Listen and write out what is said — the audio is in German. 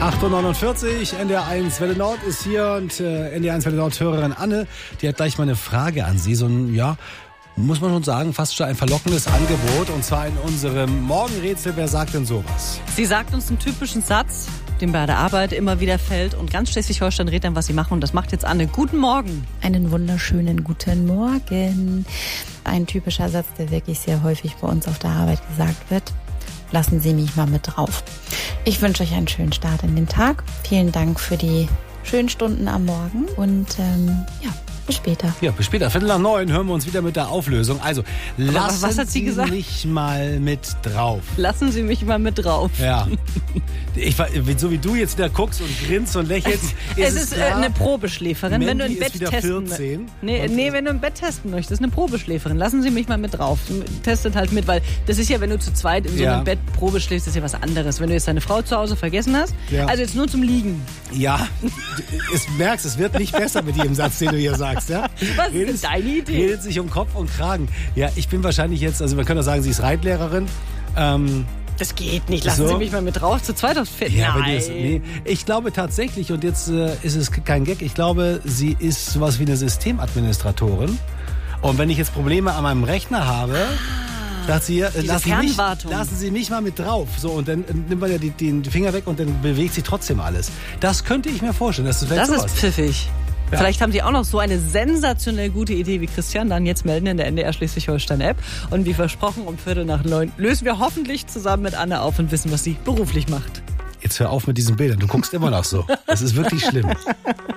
8:49 Uhr, NDR1 Welle Nord ist hier und NDR1 Welle Nord Hörerin Anne, die hat gleich mal eine Frage an Sie, so ein, ja, muss man schon sagen, fast schon ein verlockendes Angebot, und zwar in unserem Morgenrätsel, wer sagt denn sowas? Sie sagt uns einen typischen Satz, dem bei der Arbeit immer wieder fällt, und ganz Schleswig-Holstein redet dann, was sie machen, und das macht jetzt Anne. Guten Morgen. Einen wunderschönen guten Morgen. Ein typischer Satz, der wirklich sehr häufig bei uns auf der Arbeit gesagt wird. Lassen Sie mich mal mit drauf. Ich wünsche euch einen schönen Start in den Tag. Vielen Dank für die schönen Stunden am Morgen und bis später. Ja, bis später. 8:45 hören wir uns wieder mit der Auflösung. Also, was hat sie gesagt? Mich mal mit drauf. Lassen Sie mich mal mit drauf. Ja. So wie du jetzt wieder guckst und grinst und lächelst. Es ist eine Probeschläferin. Mandy Wenn du ein Bett ist wieder testen 14. wenn du ein Bett testen möchtest, eine Probeschläferin. Lassen Sie mich mal mit drauf. Testet halt mit, weil das ist ja, wenn du zu zweit in so einem Bett Probe schläfst, ist ja was anderes. Wenn du jetzt deine Frau zu Hause vergessen hast, also jetzt nur zum Liegen. Ja, merkst, es wird nicht besser mit jedem Satz, den du hier sagst. Ja? Was ist denn deine Idee? Redet sich um Kopf und Kragen. Ja, ich bin wahrscheinlich jetzt, also man könnte auch sagen, sie ist Reitlehrerin. Das geht nicht. Lassen Sie mich mal mit drauf. Zu zweit aufs Pferd. Ja, Nein. Ich glaube tatsächlich, und jetzt ist es kein Gag, ich glaube, sie ist sowas wie eine Systemadministratorin. Und wenn ich jetzt Probleme an meinem Rechner habe, sagt sie, lassen Sie mich mal mit drauf. So, und dann nimmt man ja den Finger weg und dann bewegt sich trotzdem alles. Das könnte ich mir vorstellen. Das ist pfiffig. Ja. Vielleicht haben Sie auch noch so eine sensationell gute Idee wie Christian. Dann jetzt melden in der NDR Schleswig-Holstein-App. Und wie versprochen, um 8:45 lösen wir hoffentlich zusammen mit Anne auf und wissen, was sie beruflich macht. Jetzt hör auf mit diesen Bildern. Du guckst immer noch so. Das ist wirklich schlimm.